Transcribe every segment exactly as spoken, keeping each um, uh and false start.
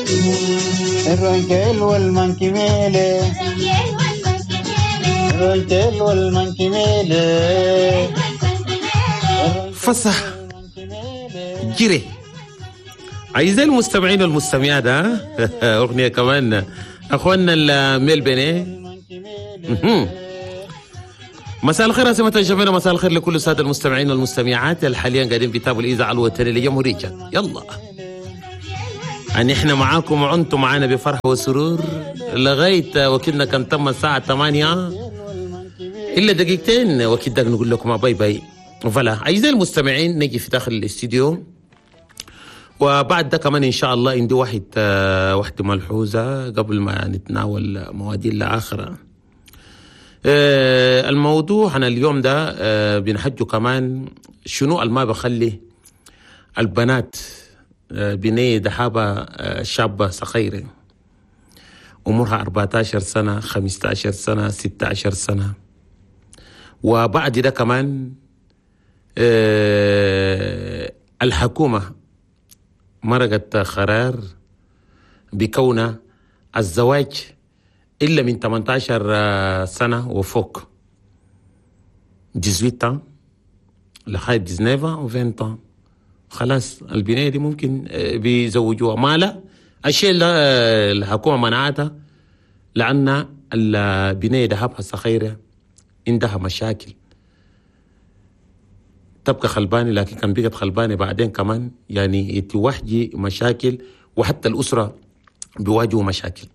الرنكيل والمنكميلة الرنكيل والمنكميلة فصح جري. أعزائي المستمعين والمستمعات، أغنية كمان أخواننا الميلبني. مساء الخير سمة الجميلة، مساء الخير لكل السادة المستمعين والمستمعات اللي حاليا قاعدين بيتابعوا الإذاعة الوطنية لجمهورية. يلا أن إحنا معاكم وأنتم معانا بفرح وسرور لغاية وكلنا كان تم الساعة ثمانية إلا دقيقتين، وكده نقول لكم باي باي. فلا أعزائي المستمعين نجي في داخل الاستديو، وبعد ده كمان إن شاء الله عندي واحد آه واحدة ملحوظة قبل ما نتناول مواضيع الآخرة. آه الموضوع أنا اليوم ده آه بنحجه كمان شنو الما بخلي البنات آه بنية دحابة آه شابة صغيرة عمرها أربعة عشر سنة، خمسة عشر سنة، ستة عشر سنة، وبعد ده كمان آه الحكومة مرقت قرار بكون الزواج إلا من ثمانية عشر سنة وفوق، ثمانية عشر لغاية تسعة عشر و عشرين خلاص البنية دي ممكن بيزوجوها. ما لا الشيء اللي الحكومة منعتها لأن البنية دهبها صغيرة عندها مشاكل، تبقى خلبانة لكن كان بقت خلبانة بعدين كمان يعني تواجه مشاكل، وحتى الأسرة بيواجهوا مشاكل.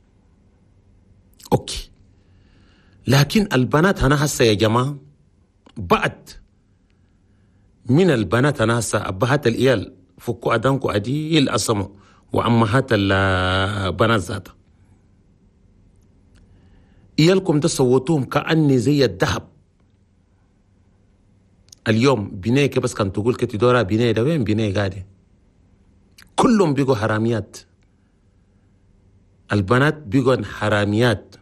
أوكي، لكن البنات هنا هسه يا جماعة بعد من البنات هنا هسه أبهات الإيال فكوا أدانكوا عديل أسموا وأمهات البنات ذاتها إيالكم ده صوتوهم كأني زي الذهب. اليوم بناية بس كان تقول كتي دورا بناية ده وين بناية قاعدة؟ كلهم بيقوا حراميات، البنات بيقوا حراميات.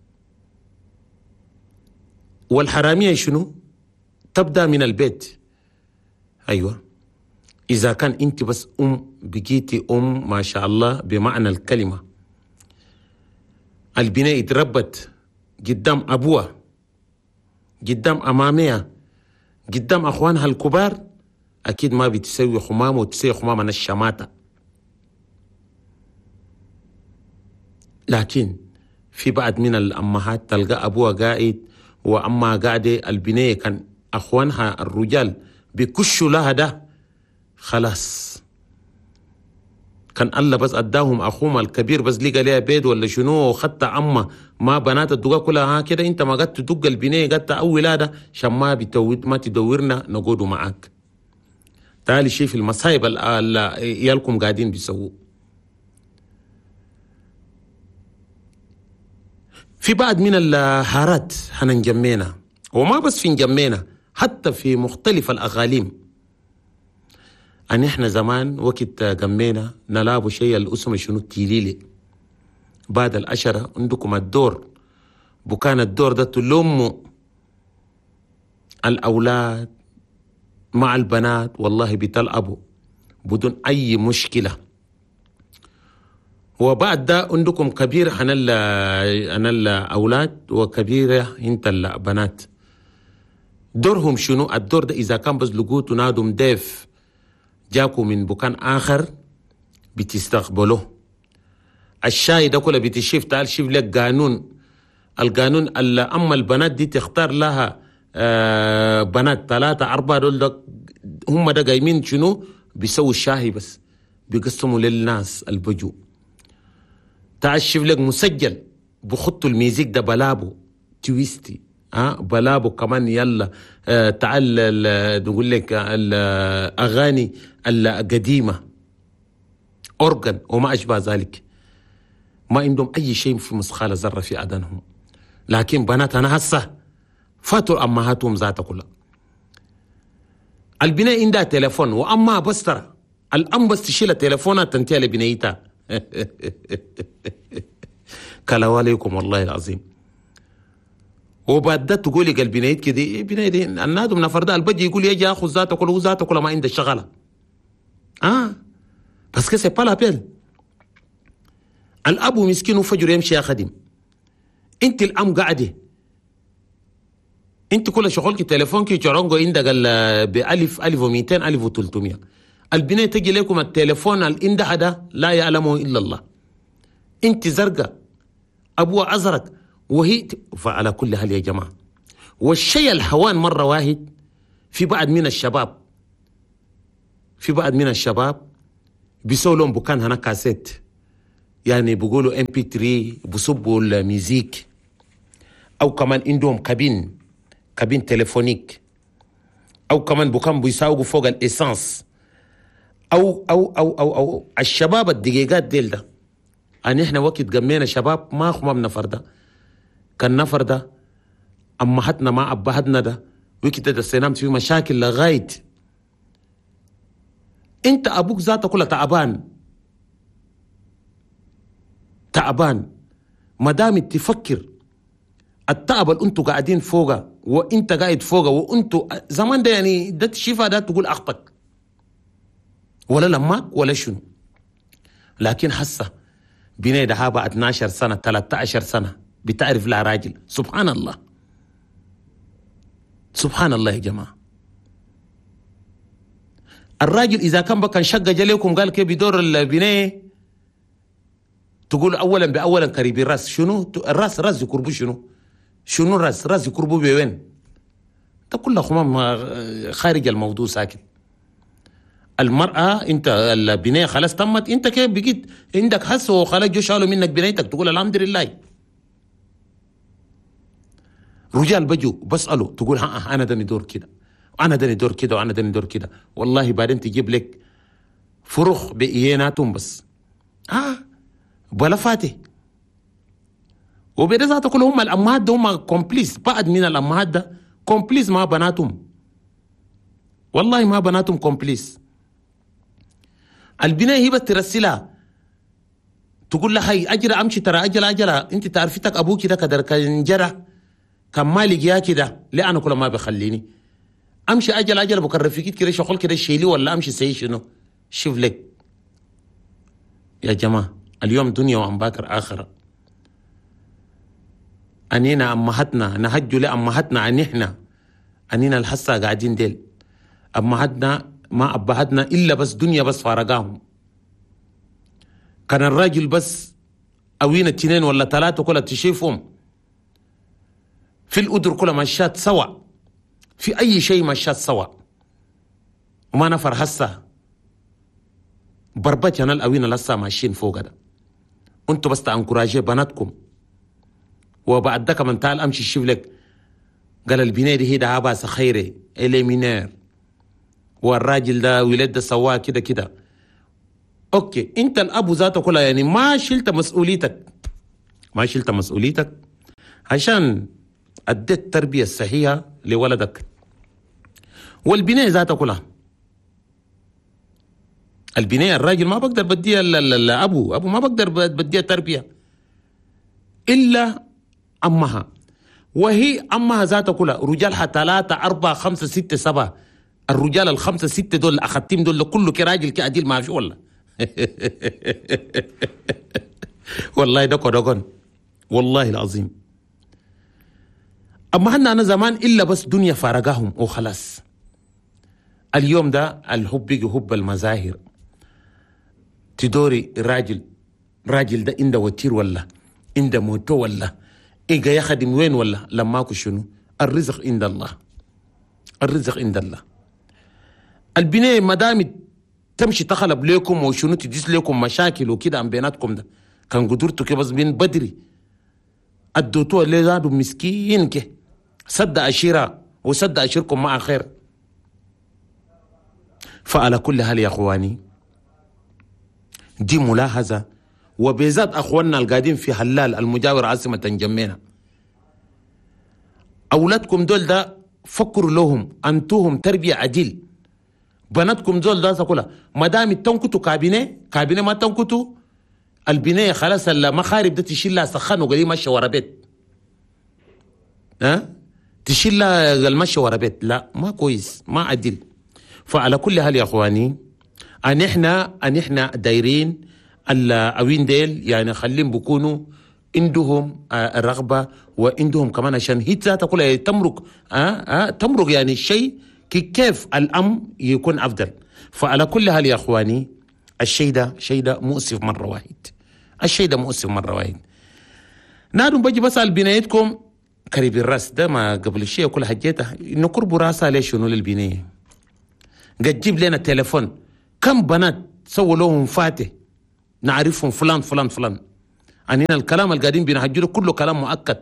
والحرامية شنو؟ تبدأ من البيت. أيوة، إذا كان أنت بس أم بقيتي أم ما شاء الله بمعنى الكلمة، البناية اتربت قدام أبوها، قدام أمامها، قدام أخوانها الكبار، أكيد ما بتسوي خمامة وتسوي خمامة الشماتة. لكن في بعض من الأمهات تلقى أبوها قاعد وأمها قاعدة، البنية كان أخوانها الرجال بيكشوا لها ده خلاص، كان الله بس أداهم أخوهم الكبير بس لقى لها بيت ولا شنو وخدت أمه ما بنات الدقا كلها ها كده، أنت ما قد تدق البنية قد أول هذا عشان ما بتود ما تدورنا نقودوا معاك. تعالي شوف المصايب اللي يالكم قاعدين بيسووا. في بعض من الحارات هننجمينا، وما بس في نجمينا حتى في مختلف الأقاليم. أن إحنا زمان وقت جمينا نلعبوا شيء الأسمة شنو التيليلي بعد العشرة، عندكم الدور بكان الدور ده تلموا الأولاد مع البنات والله بتلعبوا بدون أي مشكلة. وبعد ده عندكم كبير عن عن الأولاد وكبيرة انت البنات، دورهم شنو؟ الدور ده إذا كان بس لقوتوا نادم ضيف جاكوا من بكان آخر بتستقبلوه. الشاي ده كله بتشيف تعال شيف لك قانون، القانون اللي أما البنات دي تختار لها آه بنات ثلاثة أربعة دول ده هم ده قايمين شنو بيسووا الشاي بس بيقسموا للناس البجو. تعال شيف لك مسجل بخطوا الميزيك ده بلابو تويستي ها أه؟ بلابو كمان يلا آه تعال نقول لك الأغاني القديمة أورغن وما أشبه ذلك. ما عندهم أي شيء في مسخالة ذرة في أذانهم. لكن بناتنا هسه فاتوا أمهاتهم ذاتها كلها. البناء عندها تليفون وأما بس ترى الأم بس تشيل تليفونات تنتهي لبنيتها. كلا عليكم والله العظيم. وبعد ده تقولي قال بنيت كده بنيت النادم نفر ده البجي يقول يجي ياخذ ذاته كله ذاته كله ما عنده شغله. اه بس كده سي با لا بين. الأبو مسكين وفجر يمشي يخدم، انت الأم قاعدة، انت كل شغلك تليفونك تشارونجو عندك بألف ألف ومئتين ألف وثلاثمية، البناية تجي لكم التليفون اللي عندها ده لا يعلمه إلا الله، انت زرقاء أبوها أزرق وهي. فعلى كل حال يا جماعة، والشيء الحوان مرة واحد في بعض من الشباب في بعض من الشباب بيسووا لهم بكان هنا كاسيت، يعني بيقولوا ام بي ثلاثة، بيصبوا الميوزيك، او كمان عندهم كابين كابين تليفونيك، او كمان بكان بيساوقوا فوق الاسانس، او او او او او الشباب الدقيقات ديل ده. ان احنا وقت قمينا شباب ما خممنا فرده، كان نفر ده امهاتنا ما ابهاتنا ده وقت ده سينام في مشاكل لغايه انت ابوك ذاته كله تعبان تعبان، ما دام تفكر التعب اللي انتوا قاعدين فوقه وانت قاعد فوقه وانتوا زمان ده، يعني ده الشفا ده تقول اخطك ولا لماك ولا شنو. لكن حسه بني ده بعد اثناشر سنه ثلاثة عشر سنه بتعرف لا راجل. سبحان الله سبحان الله يا جماعه. الراجل اذا كان بكن شق جليكم قال كيف بدور البنايه، تقول اولا باولا قريب الراس. شنو الراس؟ راس يقربوا شنو؟ شنو الراس؟ راس يقربوا بوين؟ ده كله خمام خارج الموضوع ساكت. المرأة انت البناية خلاص تمت، انت كيف بقيت عندك حس وخلاص جو شالوا منك بنايتك تقول الحمد لله. رجال بجوا بسألوا تقول ها انا دني دور كده، انا دني دور كده، وانا دني دور كده. والله بعدين تجيب لك فرخ بإيناتهم بس اه بلا فاتح. وبعد ذاته كلهم الامهات ده هم كومبليس، بعد من الامهات ده كومبليس ما بناتهم، والله ما بناتهم كومبليس. البناية هي بس ترسلها تقول لها هي اجرى امشي ترى اجل اجلها، انت تعرفتك ابوك ده كدر كان جرى كان مالك يا كده، ليه انا كل ما بخليني امشي اجل اجل بكره رفيقيت كده شغل كده شيلي ولا امشي سي شنو؟ شوف لك يا جماعه، اليوم دنيا وعم باكر اخره. انينا امهاتنا نهجوا لامهاتنا عن احنا انينا الحسا قاعدين ديل امهاتنا ما ابهاتنا الا بس دنيا بس فارقاهم. كان الراجل بس اوين اثنين ولا ثلاثه كلها تشوفهم في القدر كلها مشات سوا، في اي شيء مشات سوا وما نفر. هسه بربتنا الاوين لسه ماشيين فوق ده، انتوا بس تانكوراجي بناتكم. وبعد ده كمان تعال امشي شوف لك قال البنايه دي هي ده عباسه خيري اليمينير، والراجل ده ولد ده سواه كده كده. اوكي انت الابو ذاته كلها يعني ما شلت مسؤوليتك، ما شلت مسؤوليتك عشان اديت التربيه الصحيحه لولدك. والبنايه ذاته كلها البنايه الراجل ما بقدر بديها الابو، ابو ما بقدر بديها تربيه الا امها، وهي امها ذاتها كلها رجالها ثلاثه اربعه خمسه سته سبعه. الرجال الخمسه سته دول اخذتهم دول كله كراجل كعديل ما في والله. والله دكو دكون والله العظيم. اما هنا انا زمان الا بس دنيا فارقاهم وخلاص. اليوم ده الحب بيجي حب المظاهر. تدوري راجل راجل ده عنده وتير ولا عنده موتو ولا ايه يخدم وين ولا لماكو شنو؟ الرزق عند الله، الرزق عند الله. البناية ما دامت تمشي تخلب لكم وشنو تديس لكم مشاكل وكده عن بيناتكم ده، كان قدرتوا كده بس من بدري ادوتوها اللي زادوا مسكين كده سد اشيرا وسد اشيركم مع خير. فعلى كل حال يا اخواني دي ملاحظه، وبذات اخواننا القاعدين في حلال المجاور عاصمه جمينا، اولادكم دول ده فكروا لهم انتوهم تربيه عديل. بناتكم دول ده كلها ما دام تنكتوا كابينه كابينه ما تنكتوا البنايه خلاص المخارب ده تشيل لها سخن وقديم ماشيه ورا بيت، ها تشيل لها المشي ورا بيت، لا ما كويس ما عدل. فعلى كل حال يا اخواني ان احنا ان احنا دايرين الأوين ديل يعني خليهم بيكونوا عندهم آه الرغبة وعندهم كمان عشان هي ذاتها كلها تمرق آه آه تمرق يعني الشيء كيف الأمر يكون أفضل. فعلى كل حال يا أخواني الشيء ده شيء ده مؤسف مرة واحد، الشيء ده مؤسف مرة واحد. نادم بجي بسأل بنايتكم قريب الراس ده ما قبل الشيء كل حاجته إنه قربوا راسها ليش شنو للبناية، قد جيب لنا تليفون كم بنات سووا لهم فاتح نعرفهم فلان فلان فلان. يعني الكلام اللي قاعدين بينهجوا كله كلام مؤكد.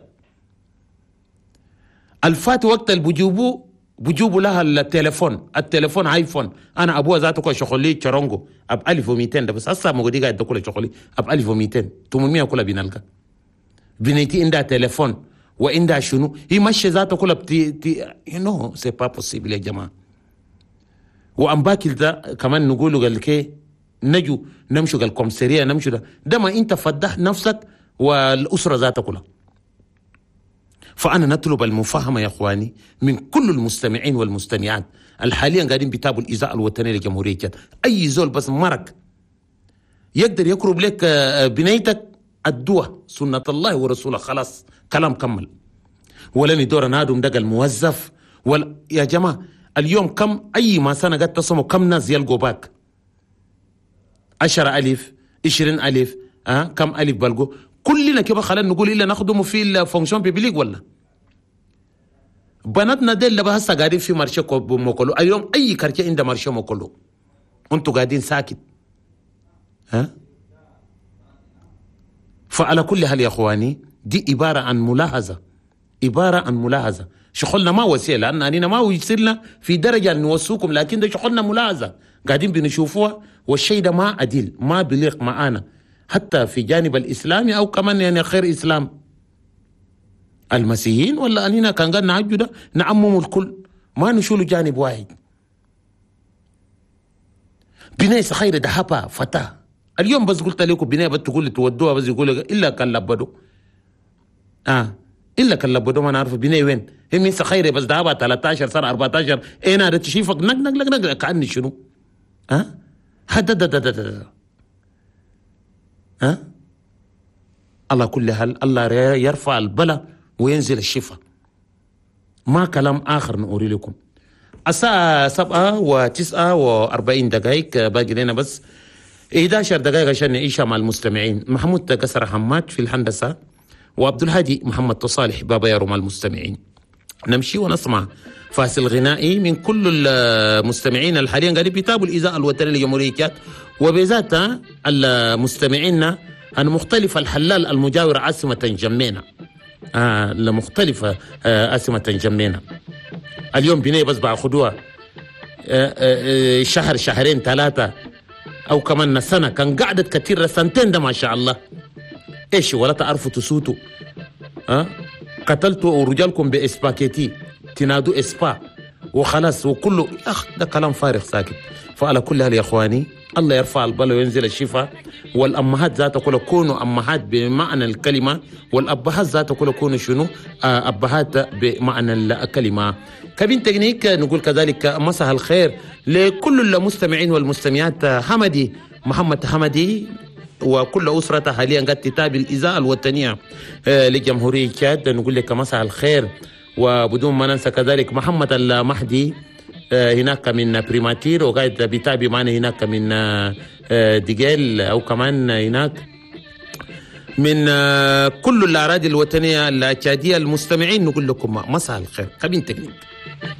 الفاتح وقت اللي بيجيبوا بيجيبوا لها التليفون، التليفون ايفون، انا ابوها ذاته كل شغلي تشارونجو اب ألف ومئتين ده بس هسه موجودي قاعد تاكل شغلي اب ألف ومئتين ثمانمئة كلها بينلقى. بنيتي عندها تليفون وعندها شنو هي ماشيه ذاته كلها بتي تي يو نو سي با بوسيبل يا جماعه. وام باكل ده كمان نقولوا قال كي نجو نمشوا قال كومسيريا نمشوا ده ده ما انت فضح نفسك والاسره ذاتها كلها. فأنا نطلب المفاهمة يا إخواني من كل المستمعين والمستمعات الحاليا قاعدين بيتابعوا الإذاعة الوطنية لجمهورية تشاد. أي زول بس مرك يقدر يقرب لك بنيتك الدواء سنة الله ورسوله خلاص كلام كمل. ولا ندور نادم دق الموظف ولا يا جماعة اليوم كم أي ما سنة قد تصموا كم ناس يلقوا باك عشرة ألف عشرين ألف أه؟ كم ألف بلقوا كلنا كيف خلينا نقول إلا نخدمه في الفونكشن بيبليك ولا بناتنا ديل اللي بهسه قاعدين في مرشة موكلو اليوم أي كارتيه عنده مرشة موكلو وانتوا قاعدين ساكت ها. فعلى كل حال يا اخواني دي عبارة عن ملاحظة، عبارة عن ملاحظة. شغلنا ما وسيلة لأن أننا ما وصلنا في درجة نوصوكم، لكن ده شغلنا ملاحظة قاعدين بنشوفوها والشيء ده ما عديل ما بليق معانا حتى في جانب الإسلامي أو كمان يعني خير إسلام المسيحيين ولا أننا كان قال نعجو ده نعمم الكل ما نشول جانب واحد. بناء خير ده حبا فتاة اليوم بس قلت لكم بناء بتقول تودوها بس يقول إلا كان لبدو آه إلا كان لبدو ما نعرف بناء وين هي من خير بس ده ثلاثة عشر سنة أربعة عشر أنا ده تشوفك نق نق نق نق كأني شنو آه هذا ده ده ده ده ها. الله كل حال الله يرفع البلاء وينزل الشفاء. ما كلام آخر نقول لكم. الساعة سبعة وتسعة وأربعين دقائق باقي لنا بس إحدى عشرة دقائق عشان نعيشها مع المستمعين. محمود قصر حماد في الهندسة وعبد الهادي محمد تصالح بابا يا رمى المستمعين. نمشي ونسمع فاصل غنائي من كل المستمعين الحاليا قاعدين بيتابعوا الإذاعة الوطنية لجمهورية تشاد وبذاتها المستمعين المختلفة الحلال المجاورة عاصمة جمينة آه المختلفة آه عاصمة جمينة. اليوم بنيه بس باخدوها آه آه شهر شهرين ثلاثة أو كمان سنة كان قعدت كثير سنتين ده ما شاء الله إيش ولا تعرفوا تسوتوا آه قتلتوا رجالكم بإسباكيتي تنادوا إسبا وخلاص وكله أخ ده كلام فارغ ساكت. فعلى كل هال يا إخواني الله يرفع البلاء وينزل الشفاء والأمهات ذات كل كونوا أمهات بمعنى الكلمة والأبهات ذات كل كونوا شنو آه أبهات بمعنى الكلمة. كابين تكنيك نقول كذلك مساء الخير لكل المستمعين والمستمعات. حمدي محمد حمدي وكل أسرته حاليا قد تتابع الإذاعة الوطنية آه لجمهورية تشاد نقول لك مساء الخير. وبدون ما ننسى كذلك محمد المهدي هناك من بريماتير وقاعد بيتابع معنا هناك من ديجيل أو كمان هناك من كل الأراضي الوطنية التشادية المستمعين نقول لكم مساء الخير. خبين تكنيك.